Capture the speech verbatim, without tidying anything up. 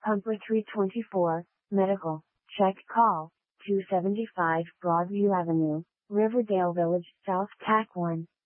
Pumper three twenty-four, Medical, check call, two seventy-five Broadview Avenue, Riverdale Village, South Tack one.